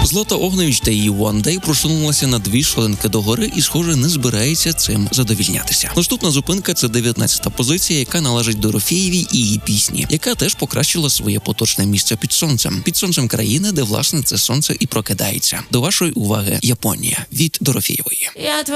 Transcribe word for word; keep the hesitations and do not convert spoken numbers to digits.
Злата Огневич та її One Day просунулася на дві сходинки догори і, схоже, не збирається цим задовільнятися. Наступна зупинка – це дев'ятнадцята позиція, яка належить Дорофєєвій і її пісні, яка теж покращила своє поточне місце під сонцем. Під сонцем країни, де, власне, це сонце і прокидається. До вашої уваги Японія від Дорофєєвої. Я